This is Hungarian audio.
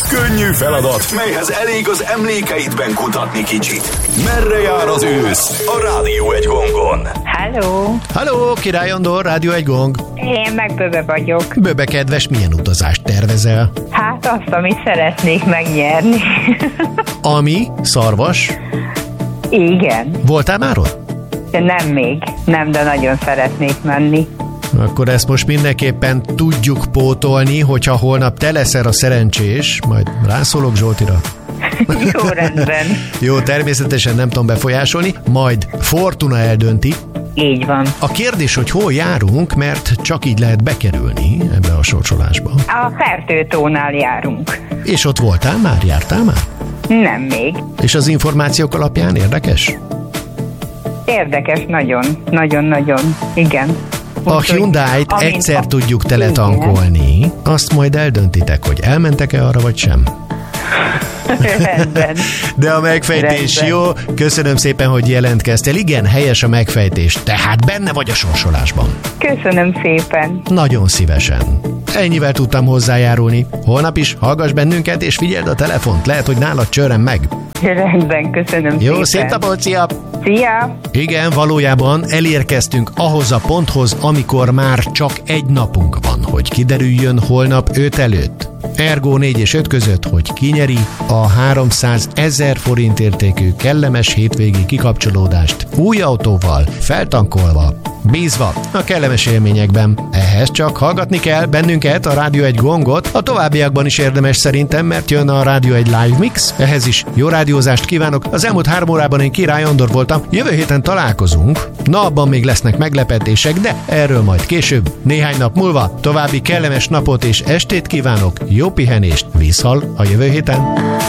Könnyű feladat, melyhez elég az emlékeidben kutatni kicsit. Merre jár az ősz a Rádió Egy Gongon? Halló, Király Andor, Rádió Egy Gong. Én meg Böbe vagyok. Böbe kedves, milyen utazást tervezel? Hát azt, amit szeretnék megnyerni. Ami? Szarvas? Igen. Voltál már ott? De nem még. Nem, de nagyon szeretnék menni. Akkor ezt most mindenképpen tudjuk pótolni, hogyha holnap te leszel a szerencsés, majd rászólok Zsoltira. Jó, rendben. Jó, természetesen nem tudom befolyásolni, majd Fortuna eldönti. Így van. A kérdés, hogy hol járunk, mert csak így lehet bekerülni ebbe a sorsolásba. A Fertőtónál járunk. És ott voltál már? Jártál már? Nem még. És az információk alapján érdekes? Érdekes, nagyon. Nagyon-nagyon. Igen. A Hyundai-t egyszer tudjuk teletankolni, azt majd eldöntitek, hogy elmentek-e arra, vagy sem. Rendben. De a megfejtés Rendben. jó, köszönöm szépen, hogy jelentkeztél. Igen, helyes a megfejtés, tehát benne vagy a sorsolásban. Köszönöm szépen. Nagyon szívesen. Ennyivel tudtam hozzájárulni. Holnap is hallgass bennünket, és figyeld a telefont, lehet, hogy nálad csörren meg. Rendben, köszönöm szépen. Jó, szép napot, szia! Szia! Igen, valójában elérkeztünk ahhoz a ponthoz, amikor már csak egy napunk van, hogy kiderüljön holnap 5 előtt. Ergo 4 és 5 között, hogy kinyeri a 300 000 forint értékű kellemes hétvégi kikapcsolódást új autóval, feltankolva, bízva a kellemes élményekben. Ehhez csak hallgatni kell bennünket, a Rádió Egy Gongot, a továbbiakban is érdemes szerintem, mert jön a Rádió Egy Live Mix. Ehhez is jó rádiózást kívánok. Az elmúlt 3 órában én Király Andor voltam. Jövő héten találkozunk. Na, abban még lesznek meglepetések, de erről majd később. Néhány nap múlva további kellemes napot és estét kívánok. Jó pihenést. Viszhall a jövő héten.